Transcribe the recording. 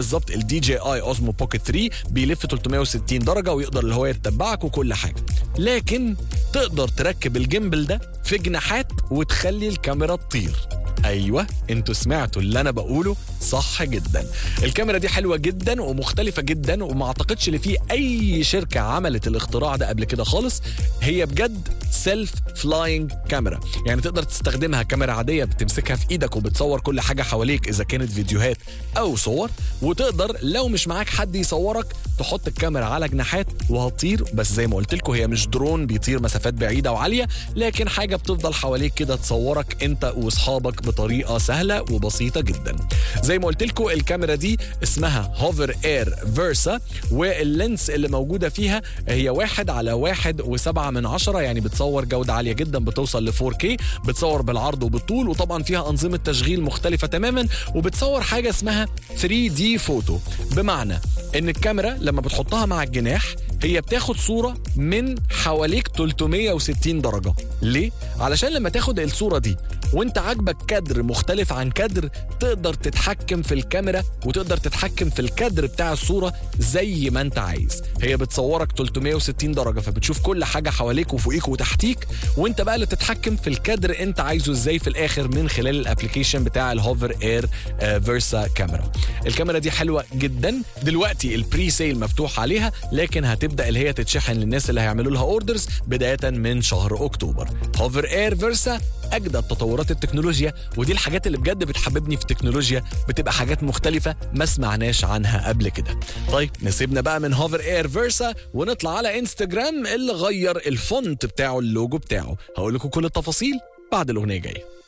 بالظبط الدي جي اي اوزمو بوكيت 3 بيلف 360 درجه ويقدر اللي هو يتبعك وكل حاجه. لكن تقدر تركب الجيمبل ده في جناحات وتخلي الكاميرا تطير. ايوه انتوا سمعتوا اللي انا بقوله صح جدا. الكاميرا دي حلوه جدا ومختلفه جدا، وما اعتقدش ان في اي شركه عملت الاختراع ده قبل كده خالص. هي بجد سيلف فلاينج كاميرا، يعني تقدر تستخدمها كاميرا عاديه بتمسكها في ايدك وبتصور كل حاجه حواليك اذا كانت فيديوهات او صور، وتقدر لو مش معاك حد يصورك تحط الكاميرا على جناحات وهتطير. بس زي ما قلت لكم هي مش درون بيطير مسافات بعيده وعاليه، لكن حاجه بتفضل حواليك كده تصورك انت واصحابك بطريقه سهله وبسيطه جدا. زي ما قلت لكم الكاميرا دي اسمها هوفر اير فيرسا، واللينس اللي موجوده فيها هي 1.1.7، يعني بتصور جوده عاليه جدا بتوصل ل 4K، بتصور بالعرض وبالطول، وطبعا فيها انظمه تشغيل مختلفه تماما، وبتصور حاجه اسمها 3D فوتو، بمعنى ان الكاميرا لما بتحطها مع الجناح هي بتاخد صورة من حواليك 360 درجة. ليه؟ علشان لما تاخد الصورة دي وانت عاجبك كادر مختلف عن كادر، تقدر تتحكم في الكاميرا وتقدر تتحكم في الكادر بتاع الصورة زي ما انت عايز. هي بتصورك 360 درجة، فبتشوف كل حاجة حواليك وفوقيك وتحتيك، وانت بقى اللي تتحكم في الكادر انت عايزه ازاي في الاخر من خلال الابليكيشن بتاع الهوفر اير فيرسا كاميرا. الكاميرا دي حلوة جدا. دلوقتي البري سيل مفتوح عليها، لكن هتبدأ اللي هي تتشحن للناس اللي هيعملوا لها اوردرز بداية من شهر اكتوبر. هوفر اير فيرسا اجدد تطورات التكنولوجيا، ودي الحاجات اللي بجد بتحببني في التكنولوجيا، بتبقى حاجات مختلفة ما سمعناش عنها قبل كده. طيب نسيبنا بقى من هوفر اير فيرسا ونطلع على انستجرام اللي غير الفونت بتاعه اللوجو بتاعه. هقول لكم كل التفاصيل بعد الاغنية جاية.